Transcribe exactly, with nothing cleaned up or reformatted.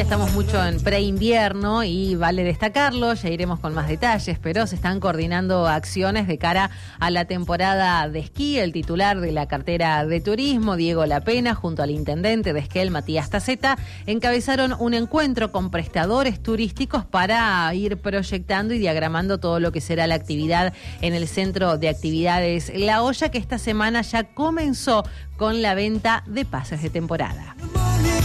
Estamos mucho en pre-invierno y vale destacarlo, ya iremos con más detalles, pero se están coordinando acciones de cara a la temporada de esquí. El titular de la cartera de turismo, Diego Lapena, junto al intendente de Esquel, Matías Taceta, encabezaron un encuentro con prestadores turísticos para ir proyectando y diagramando todo lo que será la actividad en el Centro de Actividades La Hoya, que esta semana ya comenzó con la venta de pases de temporada.